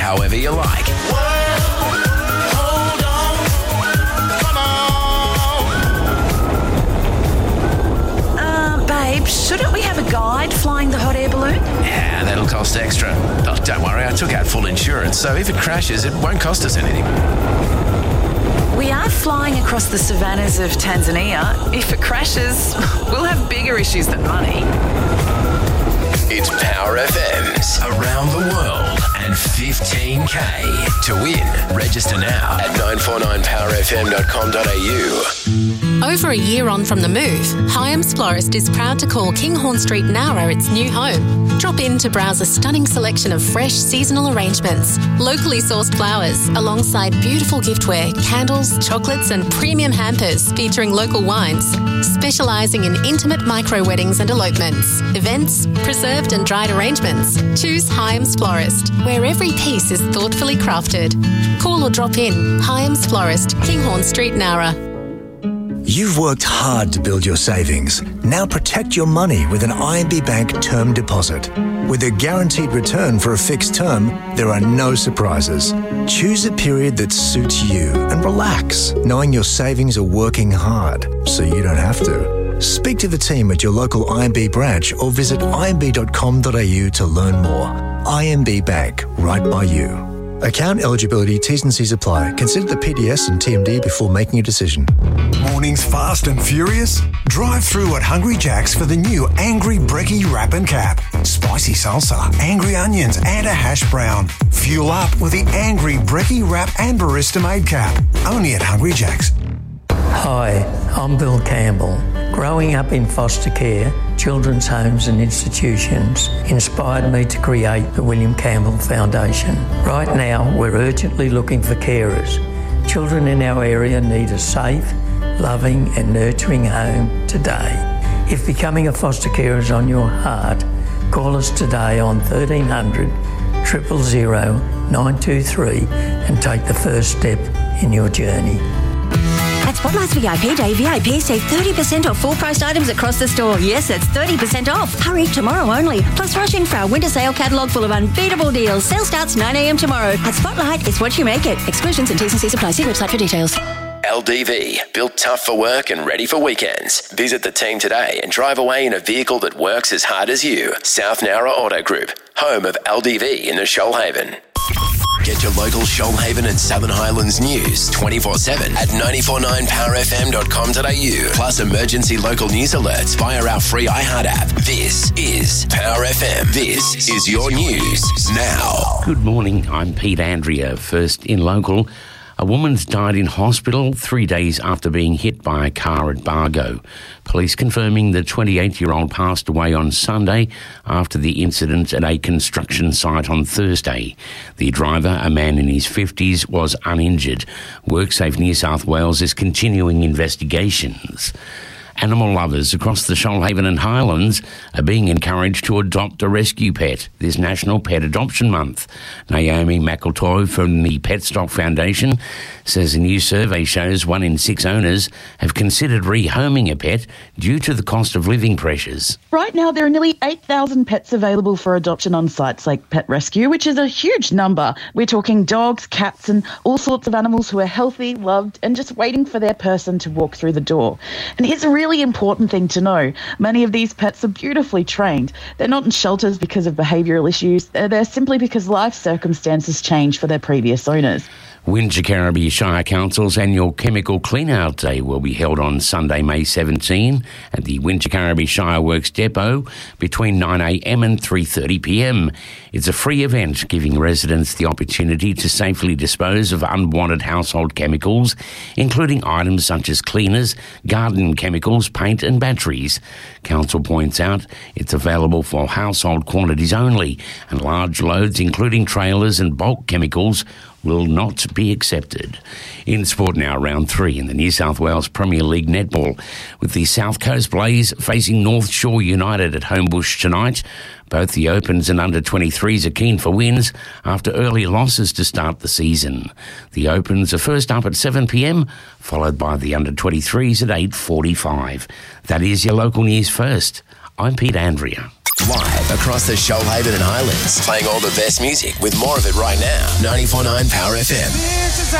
however you like. Hold on, come on. Babe, shouldn't we have a guide flying the hot air balloon? Yeah, that'll cost extra. Oh, don't worry, I took out full insurance, so if it crashes, it won't cost us anything. We are flying across the savannas of Tanzania. If it crashes, we'll have bigger issues than money. It's Power FM's Around the World and 15K. To win, register now at 949powerfm.com.au. Over a year on from the move, Hyams Florist is proud to call Kinghorn Street, Nowra its new home. Drop in to browse a stunning selection of fresh seasonal arrangements, locally sourced flowers, alongside beautiful giftware, candles, chocolates and premium hampers featuring local wines, specialising in intimate micro-weddings and elopements, events, preserved and dried arrangements. Choose Hyams Florist, where every piece is thoughtfully crafted. Call or drop in. Hyams Florist, Kinghorn Street, Nowra. You've worked hard to build your savings. Now protect your money with an IMB Bank term deposit. With a guaranteed return for a fixed term, there are no surprises. Choose a period that suits you and relax, knowing your savings are working hard, so you don't have to. Speak to the team at your local IMB branch or visit imb.com.au to learn more. IMB Bank, right by you. Account eligibility, T's and C's apply. Consider the PDS and TMD before making a decision. Mornings fast and furious? Drive through at Hungry Jack's for the new Angry Brekkie Wrap and Cap. Spicy salsa, angry onions and a hash brown. Fuel up with the Angry Brekkie Wrap and Barista Made Cap. Only at Hungry Jack's. Hi, I'm Bill Campbell. Growing up in foster care, children's homes and institutions inspired me to create the William Campbell Foundation. Right now, we're urgently looking for carers. Children in our area need a safe, loving and nurturing home today. If becoming a foster carer is on your heart, call us today on 1300 000 923 and take the first step in your journey. At Spotlight's VIP Day, VIPs save 30% off full-priced items across the store. Yes, that's 30% off. Hurry, tomorrow only. Plus, rush in for our winter sale catalogue full of unbeatable deals. Sale starts 9 a.m. tomorrow. At Spotlight, it's what you make it. Exclusions and T's and C's apply. See website for details. LDV, built tough for work and ready for weekends. Visit the team today and drive away in a vehicle that works as hard as you. South Nowra Auto Group, home of LDV in the Shoalhaven. Get your local Shoalhaven and Southern Highlands news 24/7 at 949powerfm.com.au. Plus emergency local news alerts via our free iHeart app. This is Power FM. This is your news now. Good morning. I'm Pete Andrea. First in local. A woman's died in hospital 3 days after being hit by a car at Bargo. Police confirming the 28-year-old passed away on Sunday after the incident at a construction site on Thursday. The driver, a man in his 50s, was uninjured. WorkSafe New South Wales is continuing investigations. Animal lovers across the Shoalhaven and Highlands are being encouraged to adopt a rescue pet this National Pet Adoption Month. Naomi McEltoy from the Petstock Foundation says a new survey shows 1 in 6 owners have considered rehoming a pet due to the cost of living pressures. Right now, there are nearly 8,000 pets available for adoption on sites like Pet Rescue, which is a huge number. We're talking dogs, cats and all sorts of animals who are healthy, loved and just waiting for their person to walk through the door. And here's a really important thing to know. Many of these pets are beautifully trained. They're not in shelters because of behavioural issues. They're there simply because life circumstances change for their previous owners. Wingecarribee Shire Council's annual Chemical Clean-Out Day will be held on Sunday, May 17 at the Wingecarribee Shire Works Depot between 9am and 3:30pm. It's a free event giving residents the opportunity to safely dispose of unwanted household chemicals, including items such as cleaners, garden chemicals, paint and batteries. Council points out it's available for household quantities only, and large loads, including trailers and bulk chemicals, will not be accepted. In sport now, round 3 in the New South Wales Premier League netball, with the South Coast Blaze facing North Shore United at Homebush tonight. Both the Opens and under-23s are keen for wins after early losses to start the season. The Opens are first up at 7pm, followed by the under-23s at 8:45. That is your local news first. I'm Pete Andrea. Live across the Shoalhaven and Highlands, playing all the best music with more of it right now. 94.9 Power FM.